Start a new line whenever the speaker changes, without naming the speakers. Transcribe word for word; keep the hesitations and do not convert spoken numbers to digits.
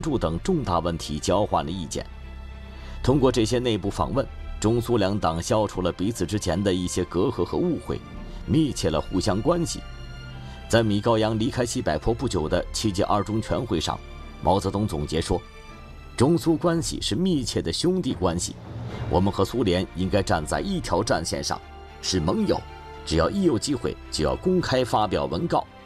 驻等重大问题交换了意见。通过这些内部访问，中苏两党消除了彼此之间的一些隔阂和误会，密切了互相关系。在米高扬离开西柏坡不久的七届二中全会上，毛泽东总结说，中苏关系是密切的兄弟关系，我们和苏联应该站在一条战线上，是盟友，只要一有机会就要公开发表文告，